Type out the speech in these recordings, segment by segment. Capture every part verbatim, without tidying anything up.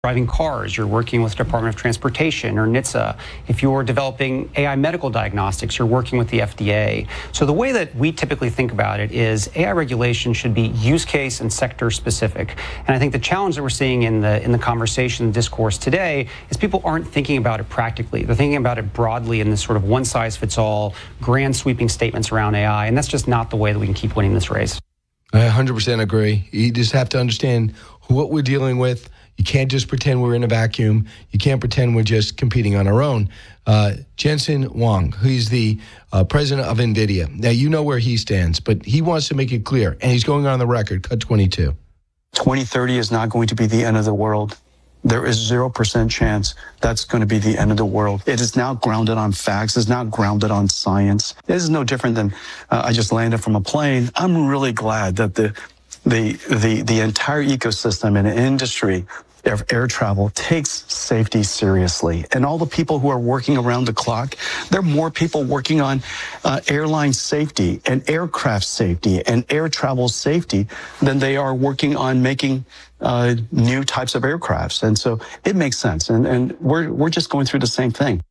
driving cars, you're working with the Department of Transportation or N H T S A. If you're developing A I medical diagnostics, you're working with the F D A. So the way that we typically think about it is A I regulation should be use case and sector specific. And I think the challenge that we're seeing in the in the conversation, the discourse today, is people aren't thinking about it practically. They're thinking about it broadly in this sort of one size fits all, grand sweeping statements around A I. And that's just not the way that we can keep winning this race. I one hundred percent agree. You just have to understand what we're dealing with. You can't just pretend we're in a vacuum. You can't pretend we're just competing on our own. Uh, Jensen Huang, who's the uh, president of NVIDIA. Now, you know where he stands, but he wants to make it clear, and he's going on the record, cut twenty-two. twenty thirty is not going to be the end of the world. There is zero percent chance that's going to be the end of the world. It is now grounded on facts. It's not grounded on science. It is no different than uh, I just landed from a plane. I'm really glad that the the the the entire ecosystem and industry of air travel takes safety seriously. And all the people who are working around the clock, there are more people working on uh, airline safety and aircraft safety and air travel safety than they are working on making uh, new types of aircrafts. And so it makes sense. And, and we're, we're just going through the same thing.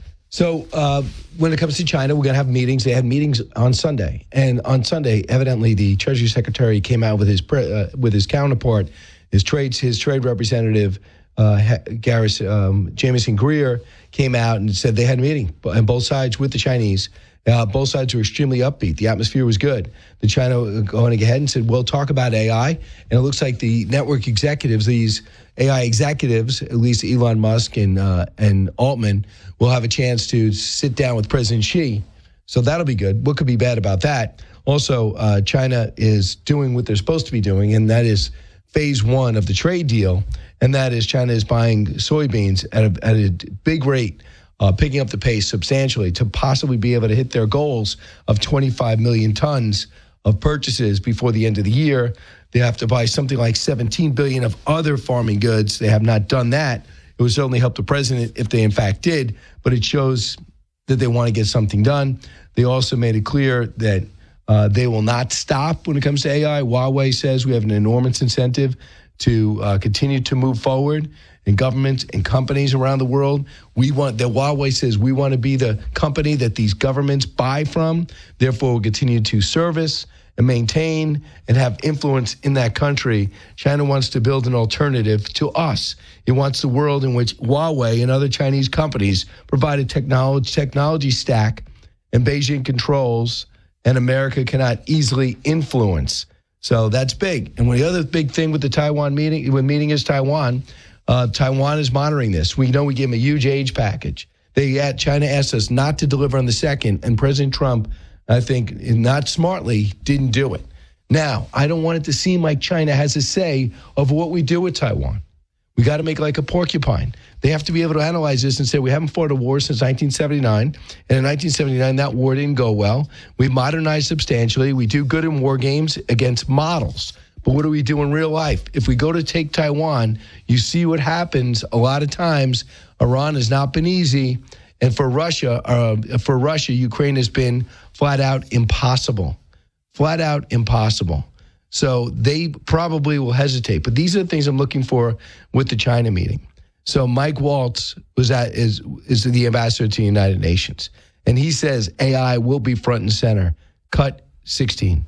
So uh, when it comes to China, we're going to have meetings. They had meetings on Sunday. And on Sunday, evidently, the Treasury Secretary came out with his pre- uh, with his counterpart, his trade his trade representative, uh, Garris um, Jamieson Greer, came out and said they had a meeting on both sides with the Chinese. Uh, both sides were extremely upbeat. The atmosphere was good. The China going ahead and said, we'll talk about A I. And it looks like the network executives, these A I executives, at least Elon Musk and uh, and Altman, will have a chance to sit down with President Xi. So that'll be good. What could be bad about that? Also, uh, China is doing what they're supposed to be doing, and that is phase one of the trade deal, and that is China is buying soybeans at a, at a big rate, uh, picking up the pace substantially to possibly be able to hit their goals of twenty-five million tons of purchases before the end of the year. They have to buy something like seventeen billion of other farming goods. They have not done that. It would certainly help the president if they in fact did, but it shows that they want to get something done. They also made it clear that Uh, they will not stop when it comes to A I. Huawei says we have an enormous incentive to uh, continue to move forward. And governments and companies around the world, we want that Huawei says we want to be the company that these governments buy from. Therefore, we'll continue to service and maintain and have influence in that country. China wants to build an alternative to us. It wants the world in which Huawei and other Chinese companies provide a technology technology stack and Beijing controls, and America cannot easily influence. So that's big. And the other big thing with the Taiwan meeting, when meeting is Taiwan, uh, Taiwan is monitoring this. We know we gave them a huge aid package. They had, China asked us not to deliver on the second, and President Trump, I think, not smartly, didn't do it. Now, I don't want it to seem like China has a say over what we do with Taiwan. We got to make it like a porcupine. They have to be able to analyze this and say, we haven't fought a war since nineteen seventy-nine. And in nineteen seventy-nine, that war didn't go well. We modernized substantially. We do good in war games against models. But what do we do in real life? If we go to take Taiwan, you see what happens a lot of times. Iran has not been easy. And for Russia, uh, for Russia, Ukraine has been flat out impossible. Flat out impossible. So they probably will hesitate. But these are the things I'm looking for with the China meeting. So Mike Waltz was at, is, is the ambassador to the United Nations. And he says A I will be front and center. Cut sixteen.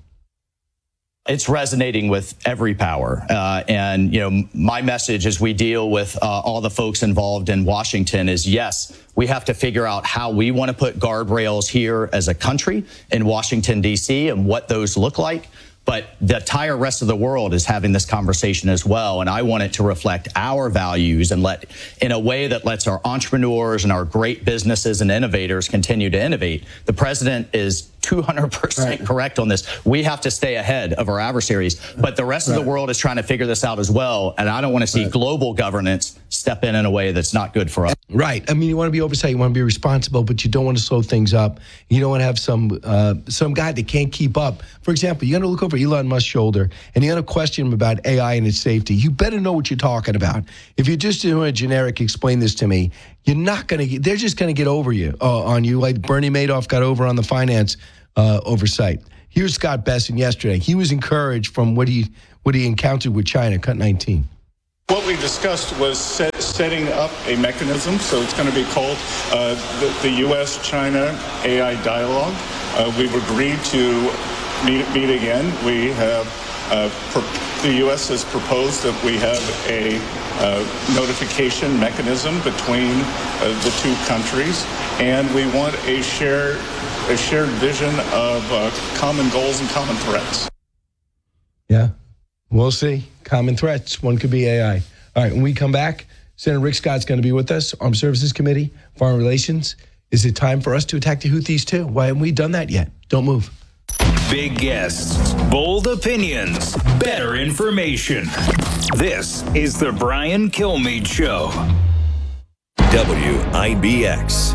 It's resonating with every power. Uh, and, you know, my message as we deal with uh, all the folks involved in Washington is, yes, we have to figure out how we want to put guardrails here as a country in Washington, D C, and what those look like. But the entire rest of the world is having this conversation as well. And I want it to reflect our values and let in a way that lets our entrepreneurs and our great businesses and innovators continue to innovate. The president is two hundred percent right. correct on this. We have to stay ahead of our adversaries. But the rest right. of the world is trying to figure this out as well. And I don't want to see right. global governance step in in a way that's not good for us. Right. I mean, you want to be oversight, you want to be responsible, but you don't want to slow things up. You don't want to have some uh, some guy that can't keep up. For example, you're going to look over Elon Musk's shoulder and you're going to question him about A I and its safety. You better know what you're talking about. If you're just doing a generic, explain this to me, you're not going to get, they're just going to get over you, uh, on you, like Bernie Madoff got over on the finance uh, oversight. Here's Scott Bessent yesterday. He was encouraged from what he what he encountered with China, cut nineteen. What we discussed was set, setting up a mechanism, so it's going to be called uh, the, the U S China A I Dialogue. Uh, we've agreed to meet, meet again. We have, uh, pro- the U S has proposed that we have a uh, notification mechanism between uh, the two countries, and we want a shared, a shared vision of uh, common goals and common threats. Yeah. We'll see. Common threats. One could be A I. All right. When we come back, Senator Rick Scott's going to be with us. Armed Services Committee, Foreign Relations. Is it time for us to attack the Houthis too? Why haven't we done that yet? Don't move. Big guests, bold opinions, better information. This is the Brian Kilmeade Show. W I B X.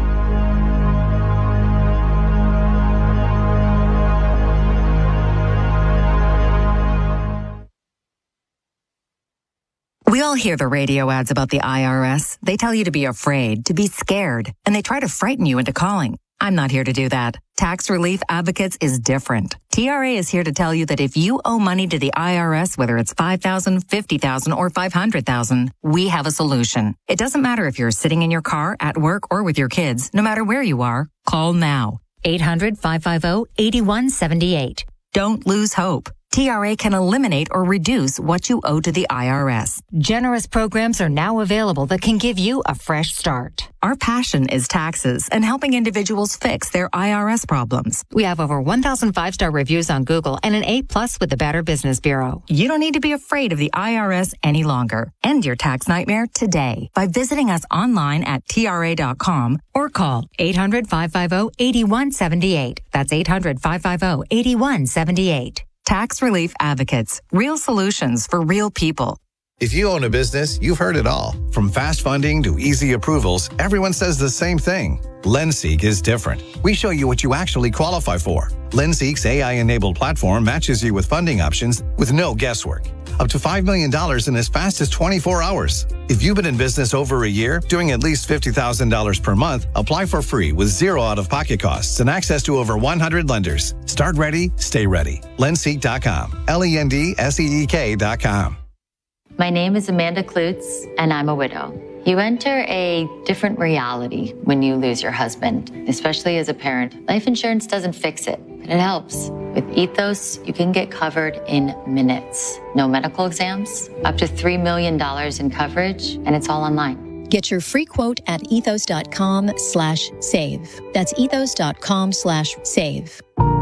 We all hear the radio ads about the I R S. They tell you to be afraid, to be scared, and they try to frighten you into calling. I'm not here to do that. Tax Relief Advocates is different. T R A is here to tell you that if you owe money to the I R S, whether it's five thousand dollars, fifty thousand dollars, or five hundred thousand dollars, we have a solution. It doesn't matter if you're sitting in your car, at work, or with your kids. No matter where you are, call now. eight hundred, five five zero, eight one seven eight. Don't lose hope. T R A can eliminate or reduce what you owe to the I R S. Generous programs are now available that can give you a fresh start. Our passion is taxes and helping individuals fix their I R S problems. We have over one thousand five-star reviews on Google and an A plus with the Better Business Bureau. You don't need to be afraid of the I R S any longer. End your tax nightmare today by visiting us online at T R A dot com or call eight hundred, five five zero, eight one seven eight. That's eight hundred, five five zero, eight one seven eight. Tax Relief Advocates. Real solutions for real people. If you own a business, you've heard it all. From fast funding to easy approvals, everyone says the same thing. LendSeek is different. We show you what you actually qualify for. LendSeek's A I-enabled platform matches you with funding options with no guesswork. Up to five million dollars in as fast as twenty-four hours. If you've been in business over a year, doing at least fifty thousand dollars per month, apply for free with zero out-of-pocket costs and access to over one hundred lenders. Start ready, stay ready. Lendseek dot com. L E N D S E E K dot com. My name is Amanda Klutz, and I'm a widow. You enter a different reality when you lose your husband, especially as a parent. Life insurance doesn't fix it, but it helps. With Ethos, you can get covered in minutes. No medical exams, up to three million dollars in coverage, and it's all online. Get your free quote at ethos dot com slash save. That's ethos dot com slash save.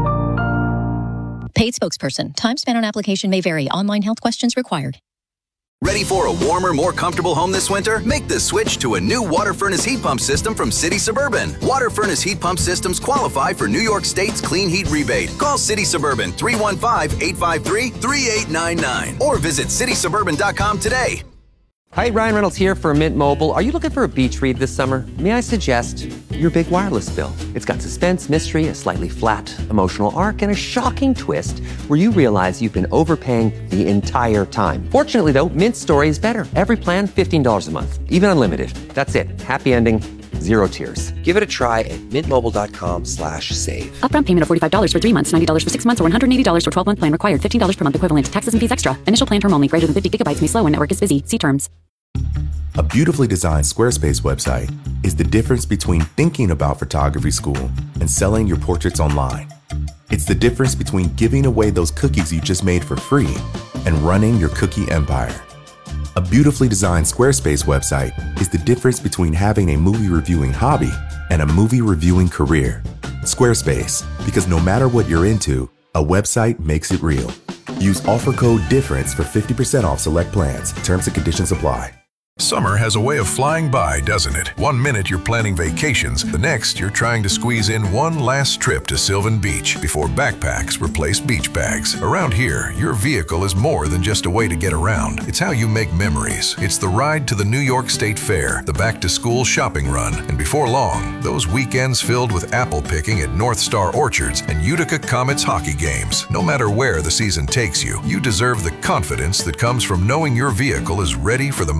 Paid spokesperson. Time spent on application may vary. Online health questions required. Ready for a warmer, more comfortable home this winter? Make the switch to a new water furnace heat pump system from City Suburban. Water furnace heat pump systems qualify for New York State's Clean Heat Rebate. Call City Suburban three one five, eight five three, three eight nine nine or visit city suburban dot com today. Hi, Ryan Reynolds here for Mint Mobile. Are you looking for a beach read this summer? May I suggest your big wireless bill? It's got suspense, mystery, a slightly flat, emotional arc, and a shocking twist where you realize you've been overpaying the entire time. Fortunately, though, Mint's story is better. Every plan, fifteen dollars a month, even unlimited. That's it. Happy ending, zero tears. Give it a try at mintmobile.com slash save. Upfront payment of forty-five dollars for three months, ninety dollars for six months, or one hundred eighty dollars for twelve-month plan required. fifteen dollars per month equivalent. Taxes and fees extra. Initial plan term only. Greater than fifty gigabytes may slow when network is busy. See terms. A beautifully designed Squarespace website is the difference between thinking about photography school and selling your portraits online. It's the difference between giving away those cookies you just made for free and running your cookie empire. A beautifully designed Squarespace website is the difference between having a movie reviewing hobby and a movie reviewing career. Squarespace, because no matter what you're into, a website makes it real. Use offer code DIFFERENCE for fifty percent off select plans. Terms and conditions apply. Summer has a way of flying by, doesn't it? One minute you're planning vacations, the next you're trying to squeeze in one last trip to Sylvan Beach before backpacks replace beach bags. Around here, your vehicle is more than just a way to get around. It's how you make memories. It's the ride to the New York State Fair, the back-to-school shopping run, and before long, those weekends filled with apple picking at North Star Orchards and Utica Comets hockey games. No matter where the season takes you, you deserve the confidence that comes from knowing your vehicle is ready for the miles ahead.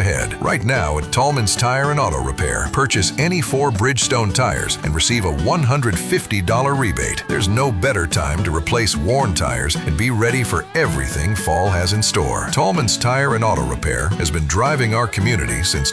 ahead. Right now at Tallman's Tire and Auto Repair, purchase any four Bridgestone tires and receive a one hundred fifty dollars rebate. There's no better time to replace worn tires and be ready for everything fall has in store. Tallman's Tire and Auto Repair has been driving our community since